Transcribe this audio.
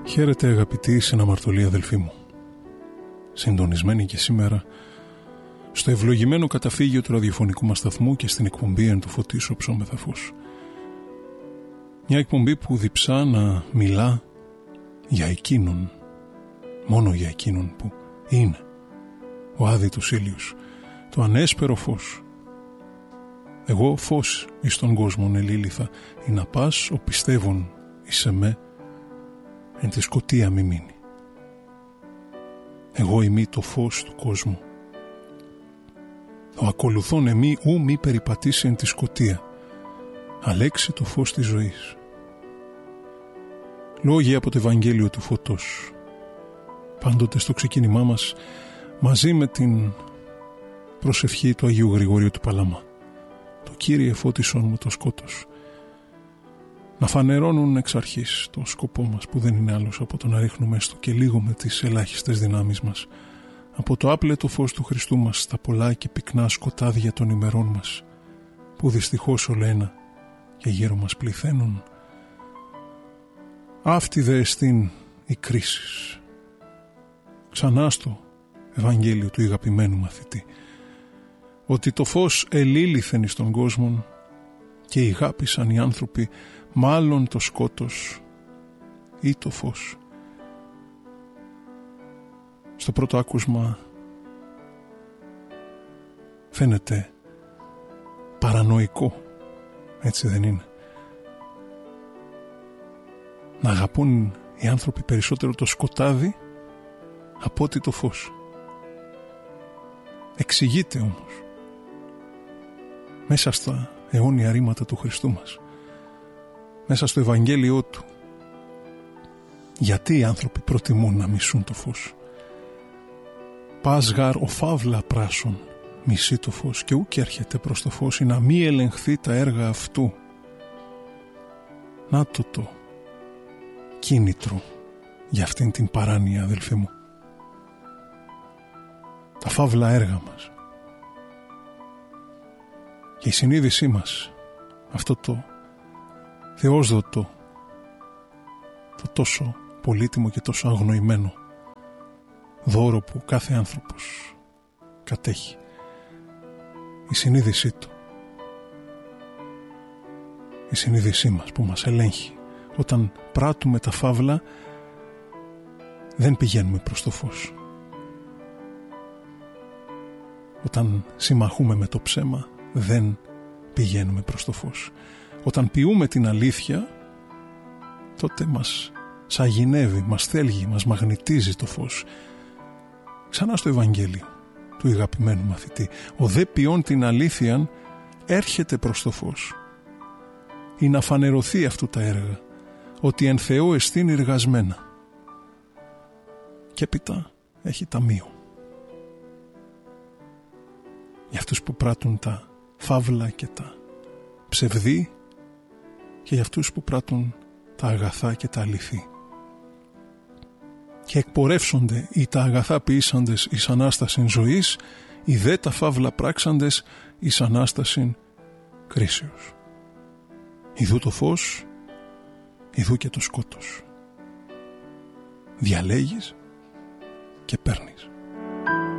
Χαίρετε αγαπητοί συναμαρτωλοί αδελφοί μου. Συντονισμένοι και σήμερα στο ευλογημένο καταφύγιο του ραδιοφωνικού μας σταθμού και στην εκπομπή «Εν το φωτίσω ψώμεθα φως». Μια εκπομπή που διψά να μιλά για εκείνον, μόνο για εκείνον που είναι ο άδειτος ήλιος, το ανέσπερο φως. Εγώ φως εις τον κόσμον ελήλυθα, ή να πας ο πιστεύων εις εμέ, εν τη σκοτία μη μείνει. Εγώ ημί το φως του κόσμου. Ο ακολουθών εμεί ου μη περιπατήσει εν τη σκοτία, αλέξει το φως της ζωής. Λόγοι από το Ευαγγέλιο του Φωτός. Πάντοτε στο ξεκίνημά μας, μαζί με την προσευχή του Αγίου Γρηγορίου του Παλαμά. Το Κύριε φώτισόν μου το σκότος. Να φανερώνουν εξ αρχής το σκοπό μας, που δεν είναι άλλος από το να ρίχνουμε έστω και λίγο με τις ελάχιστες δυνάμεις μας από το άπλετο φως του Χριστού μας στα πολλά και πυκνά σκοτάδια των ημερών μας, που δυστυχώς ολένα και γύρω μας πληθαίνουν. Αυτή δε εστίν η κρίση. Ξανά στο Ευαγγέλιο του αγαπημένου μαθητή, ότι το φως ελήλυθεν εις τον κόσμο και ηγάπησαν οι άνθρωποι μάλλον το σκότος ή το φως. Στο πρώτο άκουσμα φαίνεται παρανοϊκό, έτσι δεν είναι? Να αγαπούν οι άνθρωποι περισσότερο το σκοτάδι από ότι το φως. Εξηγείται όμως μέσα στα αιώνια ρήματα του Χριστού μας, μέσα στο Ευαγγέλιό του, γιατί οι άνθρωποι προτιμούν να μισούν το φως. Πας γαρ ο φαύλα πράσων μισεί το φως και ούκ έρχεται προς το φως, ή να μη ελεγχθεί τα έργα αυτού. Να το κίνητρο για αυτήν την παράνοια, αδελφοί μου. Τα φαύλα έργα μας και η συνείδησή μας, αυτό το θεόσδοτο, το τόσο πολύτιμο και τόσο αγνοημένο δώρο που κάθε άνθρωπος κατέχει, η συνείδησή του, η συνείδησή μας που μας ελέγχει. Όταν πράττουμε τα φαύλα δεν πηγαίνουμε προς το φως. Όταν συμμαχούμε με το ψέμα δεν πηγαίνουμε προς το φως. Όταν ποιούμε την αλήθεια, τότε μας σαγηνεύει, μας θέλγει, μας μαγνητίζει το φως. Ξανά στο Ευαγγέλιο του αγαπημένου μαθητή, ο δε ποιών την αλήθειαν έρχεται προς το φως, ή να φανερωθεί αυτού τα έργα, ότι εν Θεώ εστίν εργασμένα. Και έπειτα έχει ταμείο για αυτούς που πράττουν τα φαύλα και τα ψευδή, και για αυτούς που πράττουν τα αγαθά και τα αληθή. Και εκπορεύσονται οι τα αγαθά ποιήσαντες εις Ανάστασιν ζωής, οι δε τα φαύλα πράξαντες εις Ανάστασιν κρίσεως. Ιδού το φως, ιδού και το σκότος. Διαλέγεις και παίρνεις.